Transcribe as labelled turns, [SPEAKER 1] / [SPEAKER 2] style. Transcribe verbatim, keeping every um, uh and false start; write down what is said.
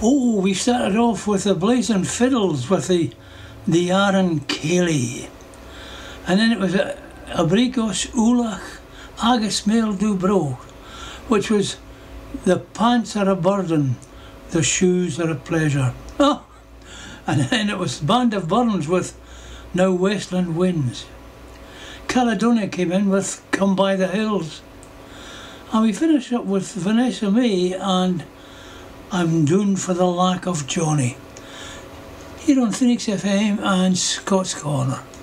[SPEAKER 1] Oh, we started off with the Blazing Fiddles with the the Aaron Cayley. And then it was a Abrigos Ulach Agus Mail Du Bro, which was the pants are a burden, the shoes are a pleasure. Oh, and then it was Band of Burns with Now Westland Winds. Caledonia came in with Come By the Hills. And we finished up with Vanessa May and I'm Doomed for the Lack of Johnny. Here on Phoenix F M and Scott's Corner.